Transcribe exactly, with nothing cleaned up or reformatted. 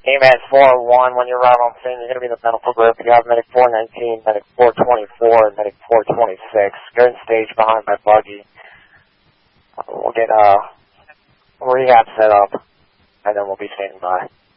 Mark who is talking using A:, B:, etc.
A: A-Man four one, when you're right on scene, you're going to be in the medical group. You have Medic four nineteen, Medic four twenty-four, and Medic four twenty-six. You're in stage behind my buggy. Uh, we'll get uh, rehab set up, and then we'll be standing by.